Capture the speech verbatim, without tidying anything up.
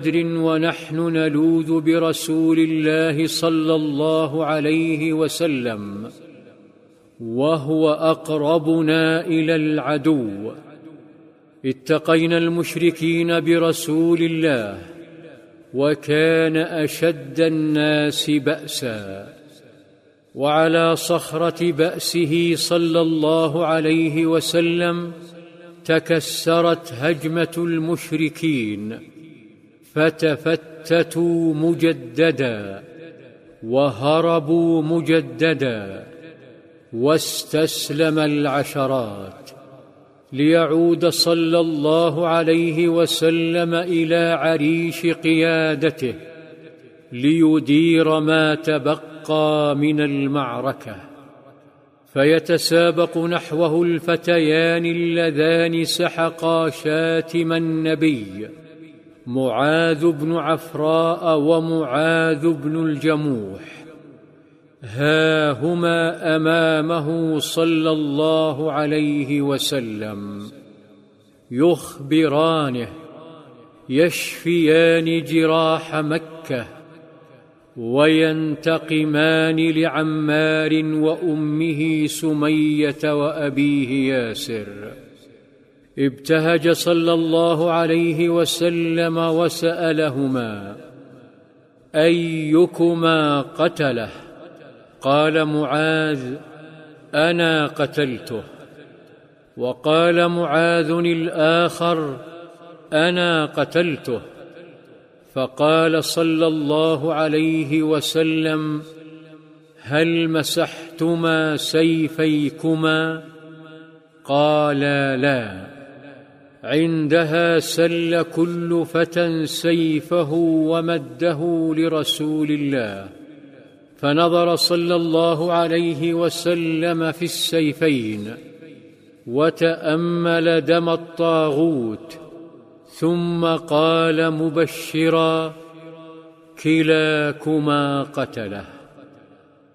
ونحن نلوذ برسول الله صلى الله عليه وسلم وهو أقربنا إلى العدو. اتقينا المشركين برسول الله وكان أشد الناس بأسا، وعلى صخرة بأسه صلى الله عليه وسلم تكسرت هجمة المشركين فتفتتوا مجددا وهربوا مجددا، واستسلم العشرات ليعود صلى الله عليه وسلم إلى عريش قيادته ليدير ما تبقى من المعركة. فيتسابق نحوه الفتيان اللذان سحقا شاتم النبي، معاذ بن عفراء ومعاذ بن الجموح، ها هما أمامه صلى الله عليه وسلم يخبرانه، يشفيان جراح مكة وينتقمان لعمار وأمه سمية وأبيه ياسر. ابتهج صلى الله عليه وسلم وسألهما: أيكما قتله؟ قال معاذ: أنا قتلته. وقال معاذ الآخر: أنا قتلته. فقال صلى الله عليه وسلم: هل مسحتما سيفيكما؟ قالا: لا. عندها سل كل فتى سيفه ومده لرسول الله، فنظر صلى الله عليه وسلم في السيفين وتأمل دم الطاغوت، ثم قال مبشرا: كلاكما قتله.